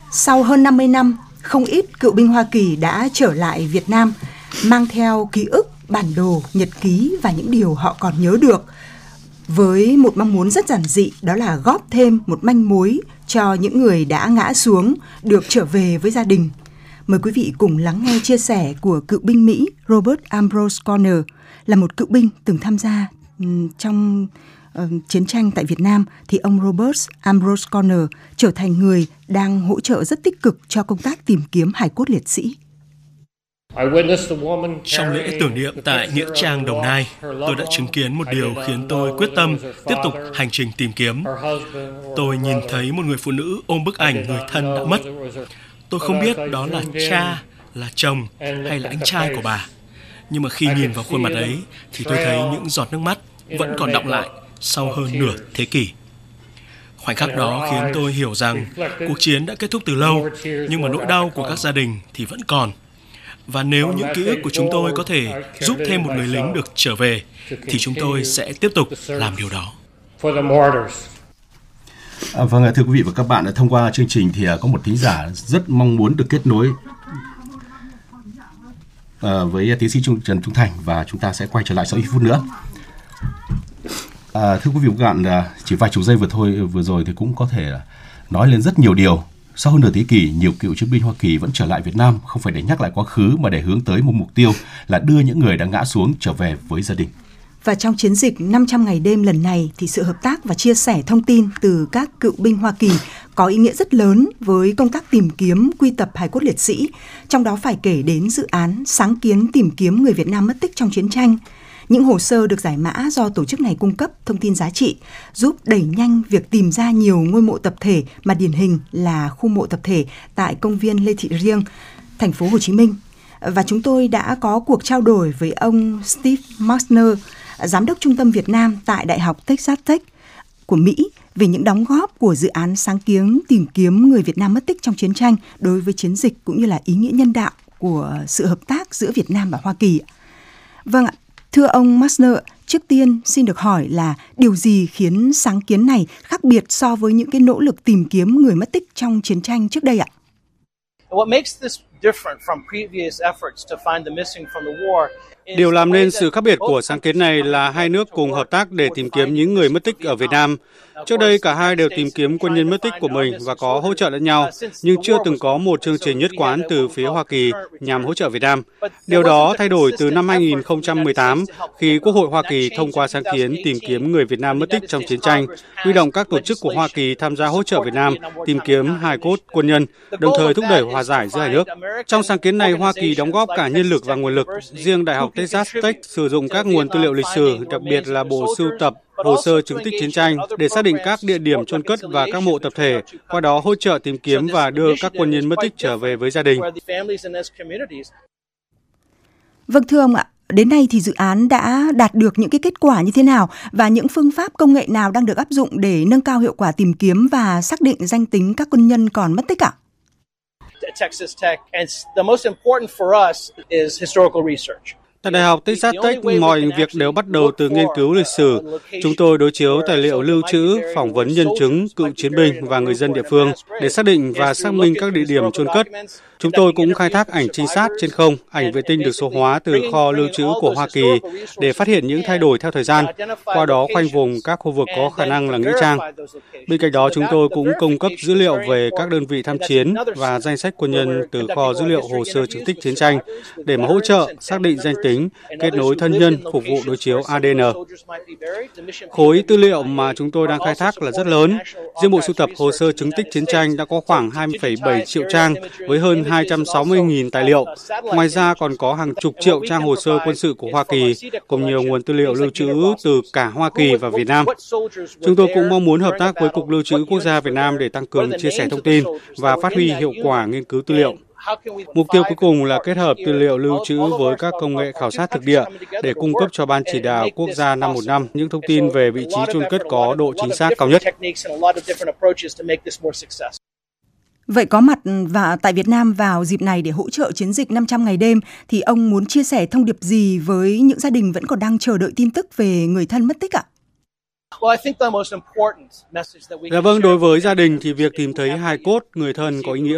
Sau hơn 50 năm, không ít cựu binh Hoa Kỳ đã trở lại Việt Nam, mang theo ký ức, bản đồ, nhật ký và những điều họ còn nhớ được, với một mong muốn rất giản dị, đó là góp thêm một manh mối cho những người đã ngã xuống được trở về với gia đình. Mời quý vị cùng lắng nghe chia sẻ của cựu binh Mỹ Robert Ambrose Connor, là một cựu binh từng tham gia trong chiến tranh tại Việt Nam, thì ông Robert Ambrose Connor trở thành người đang hỗ trợ rất tích cực cho công tác tìm kiếm hài cốt liệt sĩ. Trong lễ tưởng niệm tại Nghĩa Trang, Đồng Nai, tôi đã chứng kiến một điều khiến tôi quyết tâm tiếp tục hành trình tìm kiếm. Tôi nhìn thấy một người phụ nữ ôm bức ảnh người thân đã mất. Tôi không biết đó là cha, là chồng hay là anh trai của bà. Nhưng mà khi nhìn vào khuôn mặt ấy thì tôi thấy những giọt nước mắt vẫn còn đọng lại sau hơn nửa thế kỷ. Khoảnh khắc đó khiến tôi hiểu rằng cuộc chiến đã kết thúc từ lâu, nhưng mà nỗi đau của các gia đình thì vẫn còn. Và nếu những ký ức của chúng tôi có thể giúp thêm một người lính được trở về, thì chúng tôi sẽ tiếp tục làm điều đó. Vâng, thưa quý vị và các bạn, thông qua chương trình thì có một thính giả rất mong muốn được kết nối với tiến sĩ Trần Trung Thành, và chúng ta sẽ quay trở lại sau ít phút nữa. Thưa quý vị và các bạn, chỉ vài chục giây vừa rồi thì cũng có thể nói lên rất nhiều điều. Sau hơn nửa thế kỷ, nhiều cựu chiến binh Hoa Kỳ vẫn trở lại Việt Nam, không phải để nhắc lại quá khứ mà để hướng tới một mục tiêu là đưa những người đã ngã xuống trở về với gia đình. Và trong chiến dịch 500 ngày đêm lần này thì sự hợp tác và chia sẻ thông tin từ các cựu binh Hoa Kỳ có ý nghĩa rất lớn với công tác tìm kiếm quy tập hài cốt liệt sĩ. Trong đó phải kể đến dự án sáng kiến tìm kiếm người Việt Nam mất tích trong chiến tranh. Những hồ sơ được giải mã do tổ chức này cung cấp thông tin giá trị, giúp đẩy nhanh việc tìm ra nhiều ngôi mộ tập thể mà điển hình là khu mộ tập thể tại công viên Lê Thị Riêng, thành phố Hồ Chí Minh. Và chúng tôi đã có cuộc trao đổi với ông Steve Marsner, Giám đốc Trung tâm Việt Nam tại Đại học Texas Tech của Mỹ, về những đóng góp của dự án sáng kiến tìm kiếm người Việt Nam mất tích trong chiến tranh đối với chiến dịch, cũng như là ý nghĩa nhân đạo của sự hợp tác giữa Việt Nam và Hoa Kỳ. Vâng ạ, thưa ông Marsner, trước tiên xin được hỏi là điều gì khiến sáng kiến này khác biệt so với những cái nỗ lực tìm kiếm người mất tích trong chiến tranh trước đây ạ? Điều làm nên sự khác biệt của sáng kiến này là hai nước cùng hợp tác để tìm kiếm những người mất tích ở Việt Nam. Trước đây, cả hai đều tìm kiếm quân nhân mất tích của mình và có hỗ trợ lẫn nhau, nhưng chưa từng có một chương trình nhất quán từ phía Hoa Kỳ nhằm hỗ trợ Việt Nam. Điều đó thay đổi từ năm 2018 khi Quốc hội Hoa Kỳ thông qua sáng kiến tìm kiếm người Việt Nam mất tích trong chiến tranh, huy động các tổ chức của Hoa Kỳ tham gia hỗ trợ Việt Nam tìm kiếm hài cốt quân nhân, đồng thời thúc đẩy hòa giải giữa hai nước. Trong sáng kiến này, Hoa Kỳ đóng góp cả nhân lực và nguồn lực. Riêng Đại học Texas Tech sử dụng các nguồn tư liệu lịch sử, đặc biệt là bộ sưu tập hồ sơ chứng tích chiến tranh để xác định các địa điểm chôn cất và các mộ tập thể, qua đó hỗ trợ tìm kiếm và đưa các quân nhân mất tích trở về với gia đình. Vâng, thưa ông ạ, đến nay thì dự án đã đạt được những cái kết quả như thế nào và những phương pháp công nghệ nào đang được áp dụng để nâng cao hiệu quả tìm kiếm và xác định danh tính các quân nhân còn mất tích ạ? Tại Đại học Texas Tech, mọi việc đều bắt đầu từ nghiên cứu lịch sử. Chúng tôi đối chiếu tài liệu lưu trữ, phỏng vấn nhân chứng, cựu chiến binh và người dân địa phương để xác định và xác minh các địa điểm chôn cất. Chúng tôi cũng khai thác ảnh trinh sát trên không, ảnh vệ tinh được số hóa từ kho lưu trữ của Hoa Kỳ để phát hiện những thay đổi theo thời gian, qua đó khoanh vùng các khu vực có khả năng là nghĩa trang. Bên cạnh đó, chúng tôi cũng cung cấp dữ liệu về các đơn vị tham chiến và danh sách quân nhân từ kho dữ liệu hồ sơ chứng tích chiến tranh để mà hỗ trợ xác định danh tính, kết nối thân nhân, phục vụ đối chiếu ADN. Khối tư liệu mà chúng tôi đang khai thác là rất lớn. Riêng bộ sưu tập hồ sơ chứng tích chiến tranh đã có khoảng 20,7 triệu trang với hơn 260.000 tài liệu. Ngoài ra còn có hàng chục triệu trang hồ sơ quân sự của Hoa Kỳ, cùng nhiều nguồn tư liệu lưu trữ từ cả Hoa Kỳ và Việt Nam. Chúng tôi cũng mong muốn hợp tác với Cục Lưu trữ Quốc gia Việt Nam để tăng cường chia sẻ thông tin và phát huy hiệu quả nghiên cứu tư liệu. Mục tiêu cuối cùng là kết hợp tư liệu lưu trữ với các công nghệ khảo sát thực địa để cung cấp cho Ban Chỉ đạo Quốc gia 515 những thông tin về vị trí chôn cất có độ chính xác cao nhất. Vậy có mặt tại Việt Nam vào dịp này để hỗ trợ chiến dịch 500 ngày đêm thì ông muốn chia sẻ thông điệp gì với những gia đình vẫn còn đang chờ đợi tin tức về người thân mất tích ạ? Dạ vâng, đối với gia đình thì việc tìm thấy hài cốt người thân có ý nghĩa